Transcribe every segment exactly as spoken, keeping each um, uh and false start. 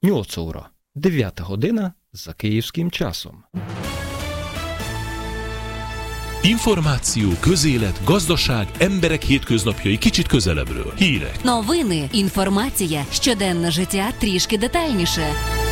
nyolc óra, дев'ята година за київським часом. Információ, közélet, gazdaság, emberek hétköznapjai kicsit közelebbről. Hírek. Новини, інформація, щоденне життя трішки детальніше.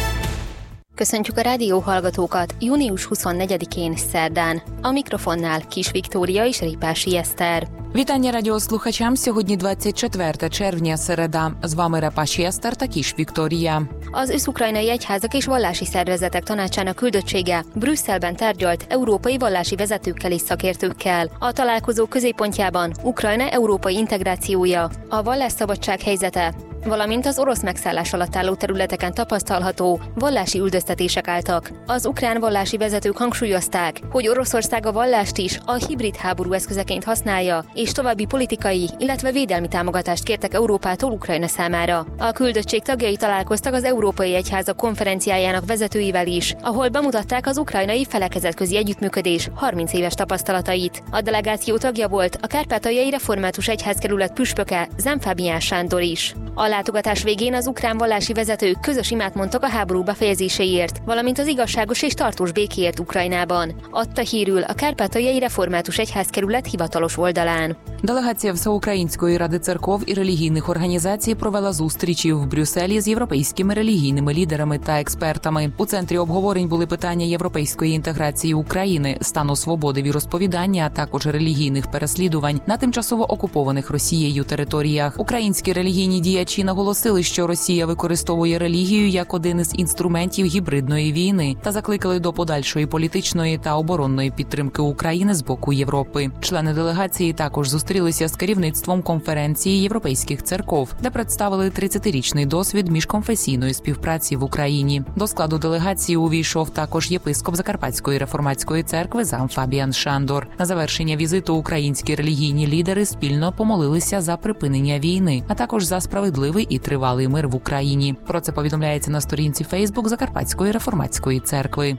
Köszöntjük a rádióhallgatókat június huszonnegyedikén szerdán. A mikrofonnál Kis Viktória és Ripási Eszter. Вітання радіослухачам. Сьогодні двадцять четверте червня, середа. З вами Репаші Eszter та Kis Viktória. Az össz-ukrajnai egyházak és vallási szervezetek tanácsának küldöttsége Brüsszelben tárgyalt európai vallási vezetőkkel és szakértőkkel. A találkozó középpontjában Ukrajna európai integrációja, a vallásszabadság helyzete, valamint az orosz megszállás alatt álló területeken tapasztalható vallási üldöztetések álltak. Az ukrán vallási vezetők hangsúlyozták, hogy Oroszország a vallást is a hibrid háború eszközeként használja, és további politikai, illetve védelmi támogatást kértek Európától Ukrajna számára. A küldöttség tagjai találkoztak az Európai Egyházak konferenciájának vezetőivel is, ahol bemutatták az ukrajnai felekezetközi együttműködés harminc éves tapasztalatait. A delegáció tagja volt a Kárpátaljai Református Egyházkerület püspöke, Zemfábián Sándor is. A látogatás végén az ukrán vallási vezetők közös imát mondtak a háború befejezéséért, valamint az igazságos és tartós békéért Ukrajnában. Adta hírül a Kárpátaljai Református Egyházkerület hivatalos oldalán. Делегація Всеукраїнської ради церков і релігійних організацій провела зустрічі в Брюсселі з європейськими релігійними лідерами та експертами. У центрі обговорень були питання європейської інтеграції України, стану свободи віросповідання, а також релігійних переслідувань на тимчасово окупованих Росією територіях. Українські релігійні діячі наголосили, що Росія використовує релігію як один із інструментів гібридної війни та закликали до подальшої політичної та оборонної підтримки України з боку Європи. Члени делегації також зустрілися з керівництвом конференції європейських церков, де представили тридцятирічний досвід міжконфесійної співпраці в Україні. До складу делегації увійшов також єпископ Закарпатської реформатської церкви Замфабіан Шандор. На завершення візиту українські релігійні лідери спільно помолилися за припинення війни, а також за справедливий і тривалий мир в Україні. Про це повідомляється на сторінці Фейсбук Закарпатської реформатської церкви.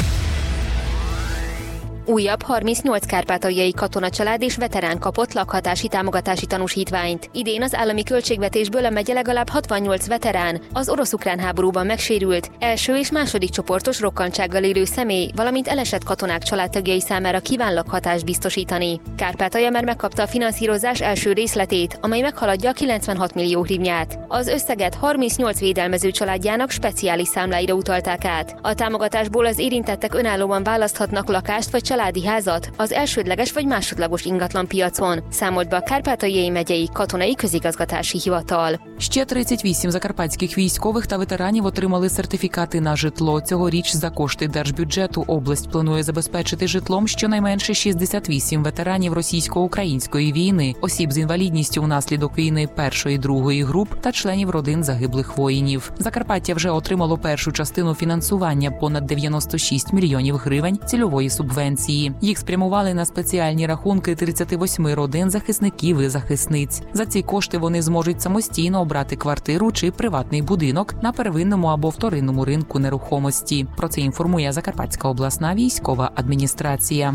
Újabb harmincnyolc kárpátaljai katonacsalád és veterán kapott lakhatási támogatási tanúsítványt. Idén az állami költségvetésből a megye legalább hatvannyolc veterán, az orosz-ukrán háborúban megsérült, első és második csoportos rokkantsággal élő személy, valamint elesett katonák családtagjai számára kíván lakhatást biztosítani. Kárpátalja már megkapta a finanszírozás első részletét, amely meghaladja a kilencvenhat millió hrivnyát. Az összeget harmincnyolc védelmező családjának speciális számláira utalták át. A támogatásból az érintettek önállóan választhatnak lakást vagy családi házat az elsődleges vagy másodlagos ingatlan piacon, számolt be a Kárpátaljai megyei katonai közigazgatási hivatal. Ще тридцять вісім закарпатських військових та ветеранів отримали сертифікати на житло. Цьогоріч за кошти держбюджету область планує забезпечити житлом щонайменше шістдесят вісім ветеранів російсько-української війни, осіб з інвалідністю внаслідок війни першої, другої груп та членів родин загиблих воїнів. Закарпаття вже отримало першу частину фінансування – понад дев'яносто шість мільйонів гривень цільової субвенції. Їх спрямували на спеціальні рахунки тридцяти восьми родин захисників і захисниць. За ці кошти вони зможуть самостійно обрати квартиру чи приватний будинок на первинному або вторинному ринку нерухомості. Про це інформує Закарпатська обласна військова адміністрація.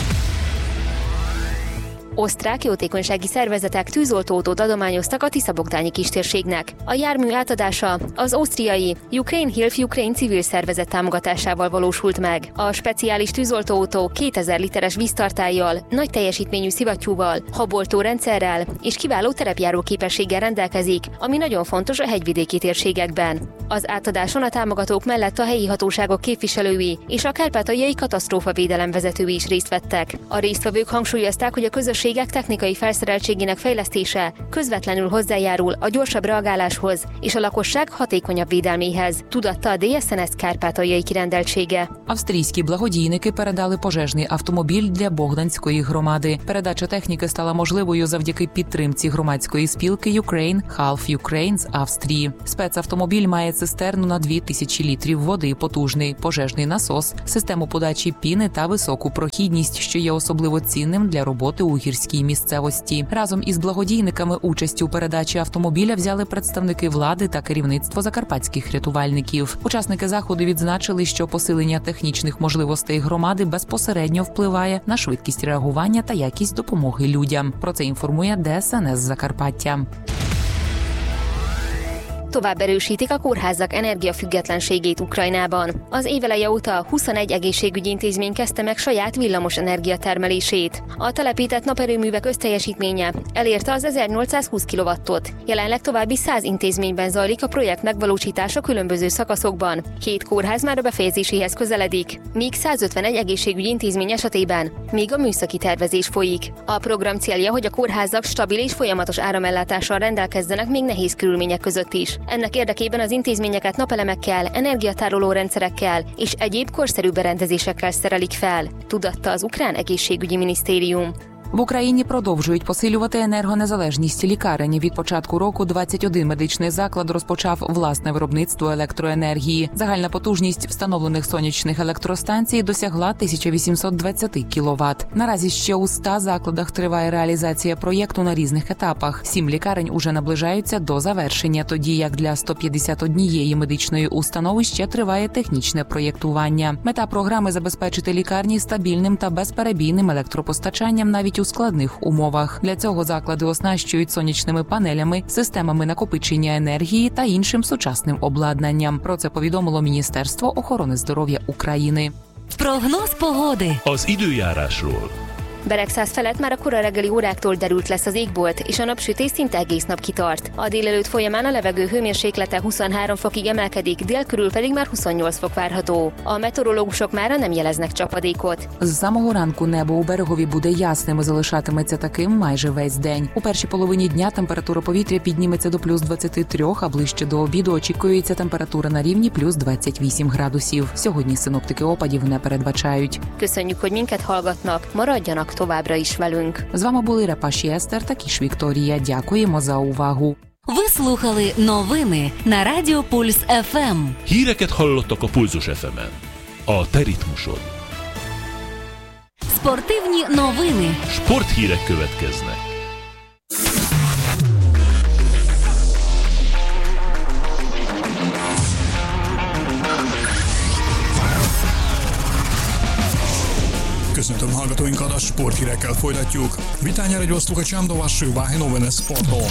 Osztrák jótékonysági szervezetek tűzoltóautót adományoztak a Tisza-Bogdányi kistérségnek. A jármű átadása az ausztriai Ukraine Help Ukraine civil szervezet támogatásával valósult meg. A speciális tűzoltóautó kétezer literes víztartállyal, nagy teljesítményű szivattyúval, haboltó rendszerrel és kiváló terepjáró képességgel rendelkezik, ami nagyon fontos a hegyvidéki térségekben. Az átadáson a támogatók mellett a helyi hatóságok képviselői és a kárpátaljai katasztrófavédelem vezetői is részt vettek. A résztvevők hangsúlyozták, hogy a közös technikai felszereltségének fejlesztése közvetlenül hozzájárul a gyorsabb reagáláshoz és a lakosság hatékonyabb védelméhez, tudatta a дé ес ен ес Kárpátaljai kirendeltsége. Австрійські благодійники передали пожежний автомобіль для Богданської громади. Передача техніки стала можливою завдяки підтримці громадської спілки Ukraine Half Ukraine з Австрії. Спецавтомобіль має цистерну на дві тисячі літрів води, потужний пожежний насос, систему подачі піни та високу прохідність, що є особливо цінним для роботи у гірській місцевості. Разом із благодійниками участь у передачі автомобіля взяли представники влади та керівництво закарпатських рятувальників. Учасники заходу відзначили, що посилення технічних можливостей громади безпосередньо впливає на швидкість реагування та якість допомоги людям. Про це інформує дé es en es Закарпаття. tovább erősítik a kórházak energiafüggetlenségét Ukrajnában. Az éveleje óta huszonegy egészségügyi intézmény kezdte meg saját villamos energiatermelését. A telepített naperőművek összteljesítménye elérte az ezernyolcszázhúsz kilowattot. Jelenleg további száz intézményben zajlik a projekt megvalósítása különböző szakaszokban. Hét kórház már a befejezéséhez közeledik, míg százötvenegy egészségügyi intézmény esetében még a műszaki tervezés folyik. A program célja, hogy a kórházak stabil és folyamatos áramellátással rendelkezzenek még nehéz körülmények között is. Ennek érdekében az intézményeket napelemekkel, energiatároló rendszerekkel és egyéb korszerű berendezésekkel szerelik fel, tudatta az ukrán egészségügyi minisztérium. В Україні продовжують посилювати енергонезалежність лікарень. Від початку року двадцять один медичний заклад розпочав власне виробництво електроенергії. Загальна потужність встановлених сонячних електростанцій досягла тисяча вісімсот двадцять кіловат. Наразі ще у ста закладах триває реалізація проєкту на різних етапах. Сім лікарень уже наближаються до завершення, тоді як для сто п'ятдесят однієї медичної установи ще триває технічне проєктування. Мета програми – забезпечити лікарні стабільним та безперебійним електропостачанням навіть у складних умовах. Для цього заклади оснащують сонячними панелями, системами накопичення енергії та іншим сучасним обладнанням. Про це повідомило Міністерство охорони здоров'я України. Прогноз pogody. Az időjárásról. Beregszáz felett már a kora reggeli óráktól derült lesz az égbolt, és a napsütés szinte egész nap kitart. A délelőtt folyamán a levegő hőmérséklete huszonhárom fokig emelkedik, dél körül pedig már huszonnyolc fok várható. A meteorológusok mára nem jeleznek csapadékot. З самого ранку небо у Берегові буде ясним і залишатиметься таким майже весь день. У першій половині дня температура повітря підніметься до плюс двадцять три, а ближче до обіду очікується температура на рівні плюс двадцять вісім градусів. Сьогодні синоптики опадів не передбачають. Köszönjük, hogy minket hallgatnak, maradjanak továbbra is velünk. З вами були Репаші Естер та Кіш Вікторія. Дякуємо за увагу. Ви слухали новини на Радіо Пульс еф ем. Híreket hallottak a Pulzus еф емен. A te ritmusod. Спортивні новини. Sporthírek következnek. Köszöntöm hallgatóinkat, a sporthírekkel folytatjuk. Vitányára osztuk a Csámdovas Váhinóvene Sportból.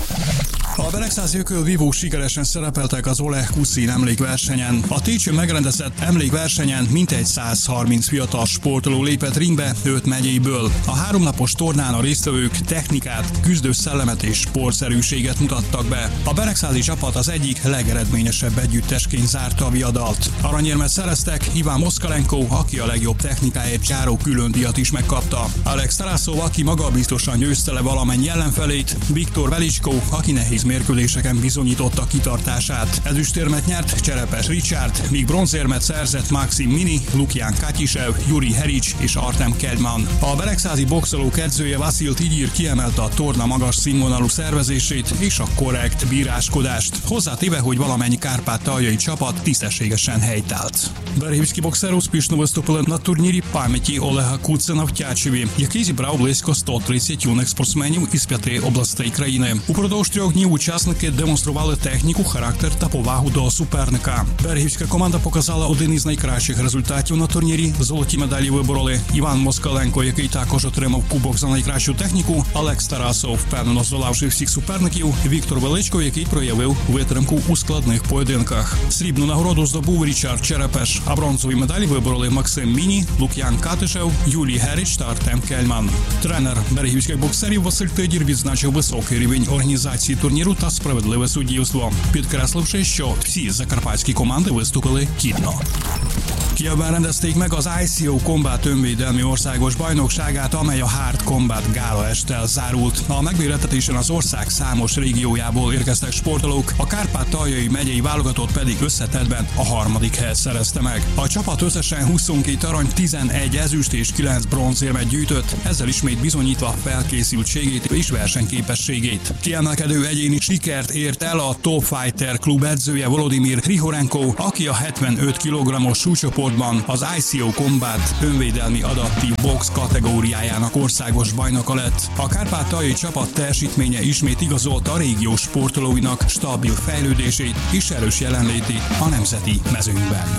A beregszázi ökölvívók sikeresen szerepeltek az Oleg Kuszin emlékversenyen. A Técsön megrendezett emlékversenyen mintegy száz harminc fiatal sportoló lépett ringbe öt megyéből. A háromnapos tornán a résztvevők technikát, küzdő szellemet és sportszerűséget mutattak be. A beregszázi csapat az egyik legeredményesebb együttesként zárta a viadalt. Aranyérmet szereztek, Iván Moszkalenko, aki a legjobb technikáért járó külön díjat is megkapta. Alex Tarasov, aki magabiztosan győzte le valamennyi ellenfelét, Viktor Velicsko, aki nehéz mérkőzéseken bizonyította kitartását. Ezüstérmet nyert Cserepes Richard, míg bronzérmet szerzett Maxim Mini, Lukian Katisev, Juri Herics és Artem Keldman. A beregszázi boxolók edzője Vasil Tigyir kiemelte a torna magas színvonalú szervezését és a korrekt bíráskodást, hozzátéve, hogy valamennyi kárpátaljai csapat tisztességesen helytált. Берегівські боксери успішно виступили на турнірі пам'яті Олега Куцина в Тячеві, який зібрав близько сто тридцять юних спортсменів із п'яти областей країни. Упродовж трьох днів учасники демонстрували техніку, характер та повагу до суперника. Берегівська команда показала один із найкращих результатів на турнірі. Золоті медалі вибороли Іван Москаленко, який також отримав кубок за найкращу техніку, Алекс Тарасов, впевнено здолавши всіх суперників, Віктор Величко, який проявив витримку у складних поєдинках. Срібну нагороду здобув Річард Черепеш, а бронзові медалі вибороли Максим Міні, Лук'ян Катишев, Юлій Герич та Артем Кельман. Тренер берегівських боксерів Василь Тидір відзначив високий рівень організації турніру та справедливе суддівство, підкресливши, що всі закарпатські команди виступили гідно. Kievben rendezték meg az i cé o Combat önvédelmi országos bajnokságát, amely a Hard Combat gála esttel zárult. A megmérettetésen az ország számos régiójából érkeztek sportolók, a Kárpát-taljai megyei válogatott pedig összetettben a harmadik helyet szerezte meg. A csapat összesen huszonkét arany, tizenegy ezüst és kilenc bronzérmet gyűjtött, ezzel ismét bizonyítva felkészültségét és versenyképességét. Kiemelkedő egyéni sikert ért el a Top Fighter klub edzője Volodymyr Hrihorenko, aki a hetvenöt kilogrammos súlycsoportban az i cé o Combat önvédelmi adaptív box kategóriájának országos bajnoka lett. A kárpát-taljai csapat teljesítménye ismét igazolta a régió sportolóinak stabil fejlődését és erős jelenlétét a nemzeti mezőnyben.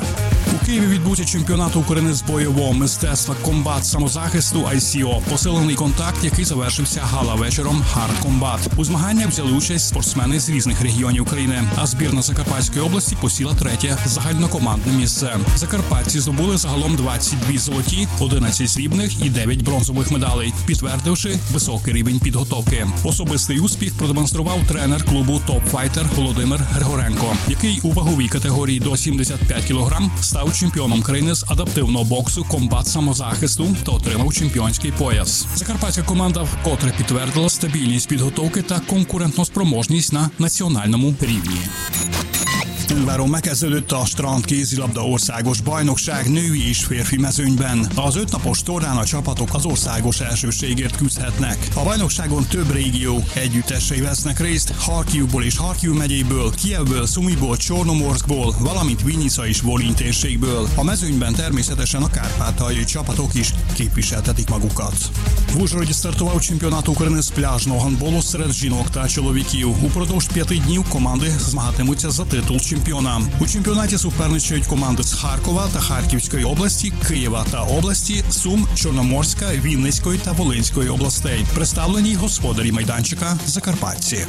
У Києві відбудеться чемпіонат України з бойового мистецтва «Комбат самозахисту ай сі о», посилений контакт, який завершився гала-вечором «Хард Комбат». У змаганнях взяли участь спортсмени з різних регіонів країни, а збірна Закарпатської області посіла третє загальнокомандне місце. Закарпатці здобули загалом двадцять дві золоті, одинадцять срібних і дев'ять бронзових медалей, підтвердивши високий рівень підготовки. Особистий успіх продемонстрував тренер клубу «Топ-файтер» Володимир Григоренко, який у ваговій категорії до сімдесят п'ять кілограм став чемпіоном країни з адаптивного боксу «Комбат самозахисту» та отримав чемпіонський пояс. Закарпатська команда вкотре підтвердила стабільність підготовки та конкурентноспроможність на національному рівні. Ungváron megkezdődött a strand kézilabda országos bajnokság női és férfi mezőnyben. Az ötnapos tornán a csapatok az országos elsőségért küzdhetnek. A bajnokságon több régió együttesei vesznek részt, Harkivból és Harkiv megyéből, Kijevből, Szumiból, Csornomorszkból, valamint Vinnica és Volyn térségből. A mezőnyben természetesen a kárpátaljai csapatok is képviseltetik magukat. В Ужгороді стартував чемпіонат України з пляжного гандболу серед жінок та чоловіків. Упродовж п'яти днів команди змагатимуться за титул чемпіона. У чемпіонаті суперничають команди з Харкова та Харківської області, Києва та області, Сум, Чорноморська, Вінницької та Волинської областей. Представлені господарі майданчика закарпатці.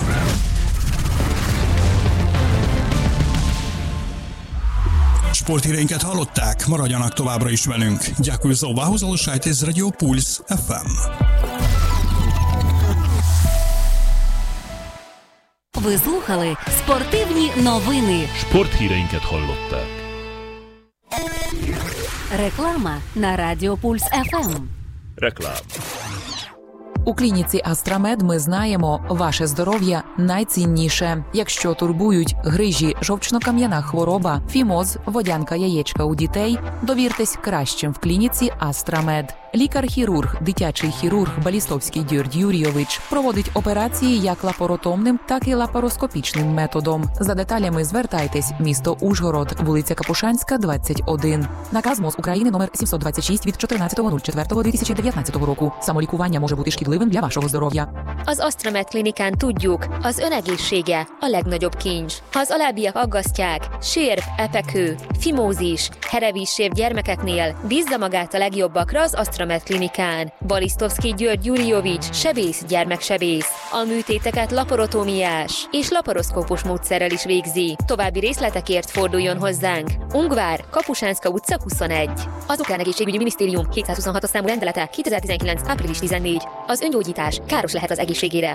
Sporthíreinket hallották, maradjanak továbbra is velünk. Дякую за увагу, залишайтесь з Радіо Пульс еф ем. Ви слухали спортивні новини. Sporthíreinket hallották. Реклама на Радіо Пульс еф ем. Reklám. У клініці Астрамед ми знаємо, ваше здоров'я найцінніше. Якщо турбують грижі, жовчно-кам'яна хвороба, фімоз, водянка яєчка у дітей, довіртесь кращим в клініці Астрамед. Лікар-хірург, дитячий хірург Балістовський Георгій Юрійович проводить операції як лапаротомним, так і лапароскопічним методом. За деталями звертайтесь. Місто Ужгород, вулиця Капушанська, двадцять один. Наказ МОЗ України номер сімсот двадцять шість від чотирнадцятого четвертого дві тисячі дев'ятнадцятого року. Самолікування може бути шкідливим для вашого здоров'я. Az Astramed klinikán tudjuk, az ön egészsége a legnagyobb kincs. Ha az alábbiak aggasztják, sérv, epekő, fimózis, herevízsév gyermekeknél, bízza magát a legjobbakra az Astramed klinikán. Balisztovszky György Jurijovics, sebész, gyermeksebész. A műtéteket laparotómiás és laparoszkópos módszerrel is végzi. További részletekért forduljon hozzánk. Ungvár, Kapusánszka utca huszonegy. Az Ukrán Egészségügyi Minisztérium hétszázhuszonhatos számú rendelete kétezer-tizenkilenc. április tizennégy. Az öngyógyítás káros lehet az egészségére.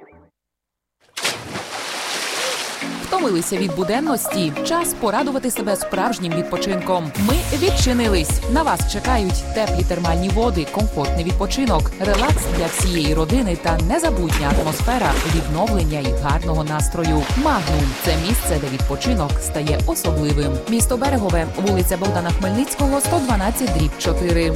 Втомилися від буденності? Час порадувати себе справжнім відпочинком. Ми відчинились. На вас чекають теплі термальні води, комфортний відпочинок, релакс для всієї родини та незабутня атмосфера відновлення і гарного настрою. Магнум – це місце, де відпочинок стає особливим. Місто Берегове, вулиця Богдана Хмельницького, сто дванадцять дріб чотири.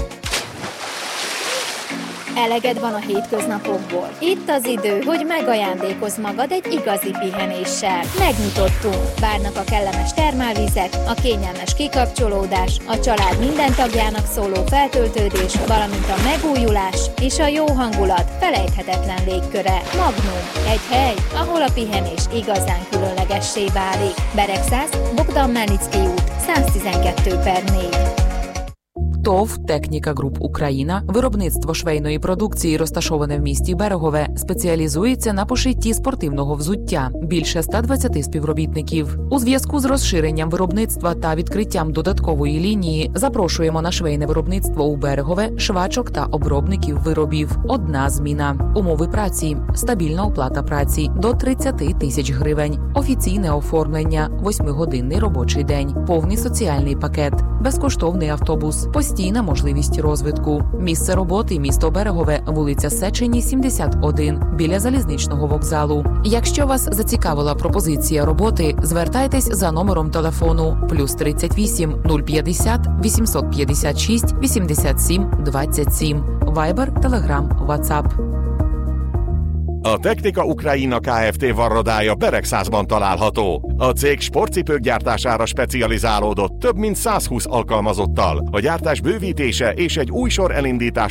Eleged van a hétköznapokból. Itt az idő, hogy megajándékozz magad egy igazi pihenéssel. Megnyitottunk. Várnak a kellemes termálvizek, a kényelmes kikapcsolódás, a család minden tagjának szóló feltöltődés, valamint a megújulás és a jó hangulat felejthetetlen légköre. Magnum. Egy hely, ahol a pihenés igazán különlegessé válik. Beregszász, Bogdan Хмельницький út, száztizenkettő per négy. ТОВ «Техніка Груп Україна», виробництво швейної продукції, розташоване в місті Берегове, спеціалізується на пошитті спортивного взуття. Більше ста двадцяти співробітників. У зв'язку з розширенням виробництва та відкриттям додаткової лінії запрошуємо на швейне виробництво у Берегове швачок та обробників виробів. Одна зміна. Умови праці. Стабільна оплата праці до тридцять тисяч гривень. Офіційне оформлення. Восьмигодинний робочий день. Повний соціальний пакет. Безкоштовний автобус. Постійна можливість розвитку. Місце роботи – місто Берегове, вулиця Сечені, сімдесят один, біля залізничного вокзалу. Якщо вас зацікавила пропозиція роботи, звертайтесь за номером телефону плюс тридцять вісім нуль п'ятдесят вісімсот п'ятдесят шість вісімдесят сім двадцять сім. Вайбер, Телеграм, Ватсап. A Technika Ukraina Kft. Varrodája Beregszázban található. A cég sportcipők gyártására specializálódott több mint százhúsz alkalmazottal. A gyártás bővítése és egy új sor elindítása